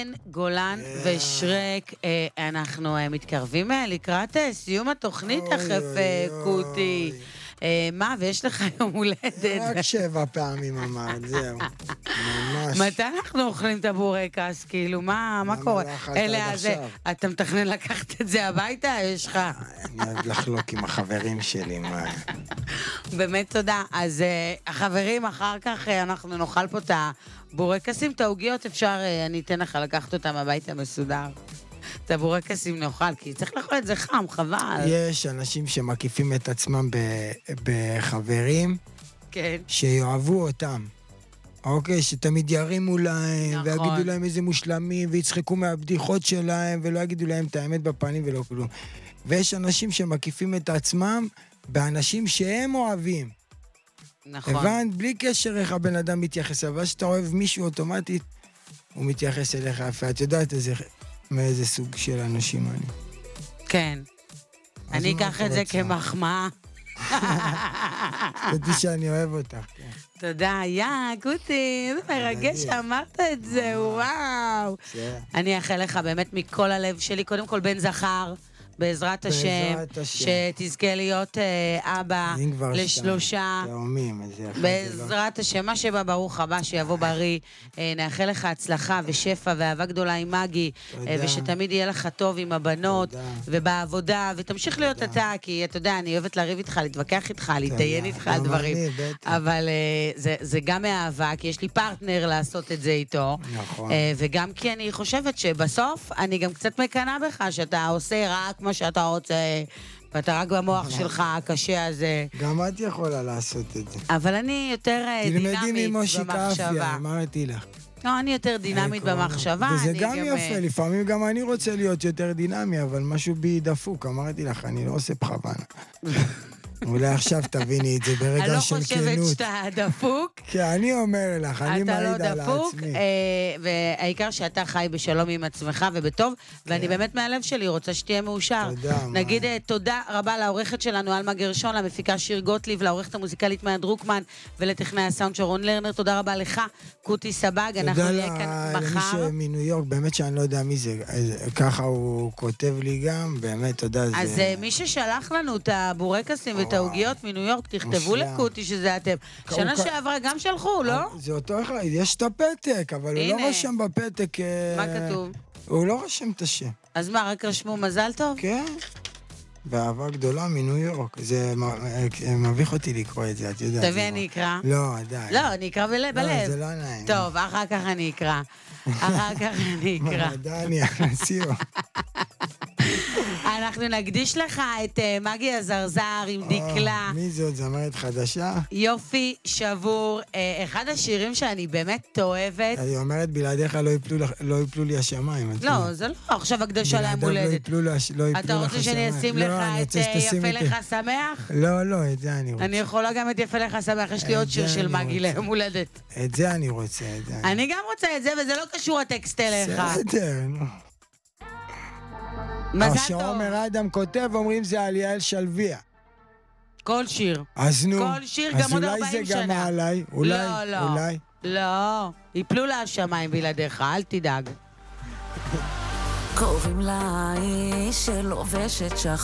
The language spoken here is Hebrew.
גולן ושרק, אנחנו מתקרבים לקראת סיום התוכנית תכף, קוטי. מה, ויש לך יום הולדת? רק 7 פעמים אמרת, זהו. ממש. מתי אנחנו אוכלים את הבורקס? כאילו, מה קורה? למה לא אכלת עד עכשיו? אתה מתכנן לקחת את זה הביתה? יש לך? אני אוהב לחלוק עם החברים שלי, מה? באמת תודה. אז החברים, אחר כך אנחנו נאכל פה את הבורקסים, את העוגיות, אפשר, אני אתן לך לקחת אותם הביתה מסודר. את הבורקסים נאכל, כי צריך לאכול את זה חם, חבל. יש אנשים שמקיפים את עצמם בחברים, כן. שיאהבו אותם. אוקיי, שתמיד ירימו להם, נכון. ויגידו להם איזה מושלמים, ויצחקו מהבדיחות שלהם, ולא יגידו להם את האמת בפנים ולא כלום. ויש אנשים שמקיפים את עצמם באנשים שהם אוהבים. נכון. הבנת? בלי קשר איך הבן אדם מתייחס, אבל שאתה אוהב מישהו אוטומטית, הוא מתייחס אליך יפה. את יודעת מאיזה סוג של אנשים אני. כן. אני אקח את זה כמחמאה. תדעי שאני אוהב אותך. תודה, קוטי, איזה מרגש שאמרת את זה, וואו. אני אאחל לך באמת מכל הלב שלי, קודם כל בן זכר, בעזרת השם, שתזכה להיות אבא לשלושה, בעזרת השם, מה שבא ברוך הבא, שיבוא בריא, נאחל לך הצלחה ושפע ואהבה גדולה עם מגי, ושתמיד יהיה לך טוב עם הבנות ובעבודה, ותמשיך להיות אתה, כי אתה יודע, אני אוהבת לריב איתך, להתווכח איתך, להתדיין איתך על דברים, אבל זה גם מאהבה, כי יש לי פרטנר לעשות את זה איתו, וגם כי אני חושבת שבסוף אני גם קצת מקנה בך, שאתה עושה רק מה שאתה רוצה, ואתה רק במוח שלך הקשה הזה. גם את יכולה לעשות את זה. אבל אני יותר דינמית במחשבה. תלמדי ממושי קפיה, אמרתי לך. לא, אני יותר דינמית במחשבה. וזה גם יפה, לפעמים גם אני רוצה להיות יותר דינמי, אבל משהו בי דפוק, אמרתי לך, אני לא עושה בכוונה. אולי עכשיו תביני את זה ברגע של כנות. אני לא חושבת שאתה דפוק. כן, אני אומר לך, אני מעיד על עצמי. אתה לא דפוק, והעיקר שאתה חי בשלום עם עצמך ובטוב, ואני באמת מהלב שלי רוצה שתהיה מאושר. תודה. נגיד תודה רבה לעורכת שלנו, אלמה גרשון, למפיקה שיר גוטליב, לעורכת המוזיקלית מאיה דרוקמן, ולטכנאי הסאונד שרון לרנר. תודה רבה לך, קוטי סבג. אנחנו נהיה כאן מחר. תודה למי מניו יורק, באמת שאני לא יודע מי זה. ככה הוא כותב לי גם, באמת תודה. אז מי ששלח לנו את הבורקסים את העוגיות מניו יורק, תכתבו לקוטי שזה אתם. שנה שעברה גם שלחו, לא? זה אותו אחד, יש את הפתק, אבל הוא לא רשם בפתק. מה כתוב? הוא לא רשם את השם. אז מה, רק רשמו מזל טוב? כן. באהבה גדולה מניו יורק. זה מביך אותי לקרוא את זה, את יודעת. תביא, אני אקרא. לא, עדיין. לא, אני אקרא בלב. לא, זה לא נעים. טוב, אחר כך אני אקרא. אחר כך אני אקרא. דני, הנסיעו. אנחנו נקדיש לך את מגי הזרזר עם דקלה. מי זאת? זמרת חדשה? יופי שבור. אחד השירים שאני באמת אוהבת. היא אומרת, בלעדיך לא יפלו לי השמיים. לא, זה לא עכשיו הקדשה להם הולדת. אתה רוצה שאני אשים לך את יפה לך שמח? לא, את זה אני רוצה. אני יכולה גם את יפה לך שמח. יש לי עוד שיר של מגי ליום הולדת. את זה אני רוצה. אני גם רוצה את זה, וזה לא קשור הטקסט אליך. בסדר, נו. מזל טוב. שעומר אדם כותב, אומרים זה על יעל שלביה. כל שיר. אז נו. כל שיר, גם עוד 40 שנה. אז אולי זה גם עליי. אולי. לא. יפלו לה השמיים בלעדיך, אל תדאג. קוראים לה איש שלובשת שחור.